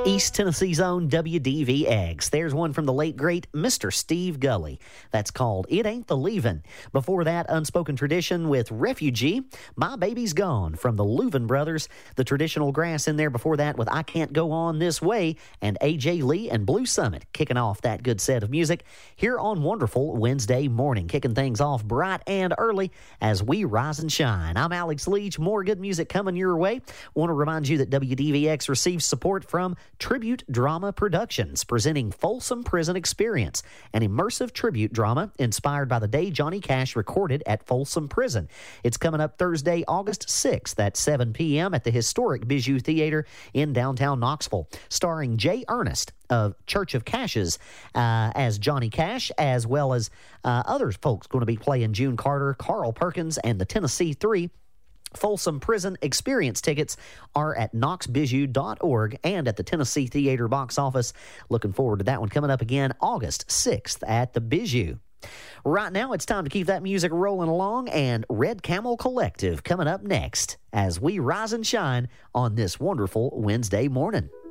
East Tennessee's own WDVX. There's one from the late, great Mr. Steve Gully. That's called It Ain't the Leavin'. Before that, Unspoken Tradition with Refugee, My Baby's Gone from the Louvin Brothers. The Traditional Grass in there before that with I Can't Go On This Way, and A.J. Lee and Blue Summit kicking off that good set of music here on wonderful Wednesday morning, kicking things off bright and early as we rise and shine. I'm Alex Leach. More good music coming your way. Want to remind you that WDVX receives support from Tribute Drama Productions, presenting Folsom Prison Experience, an immersive tribute drama inspired by the day Johnny Cash recorded at Folsom Prison. It's coming up Thursday, August 6th at 7 p.m. at the historic Bijou Theater in downtown Knoxville, starring Jay Ernest of Church of Cashes as Johnny Cash, as well as other folks going to be playing June Carter, Carl Perkins, and the Tennessee Three. Folsom Prison Experience tickets are at knoxbijou.org and at the Tennessee Theater box office. Looking forward to that one coming up again August 6th at the Bijou. Right now, it's time to keep that music rolling along, and Red Camel Collective coming up next as we rise and shine on this wonderful Wednesday morning.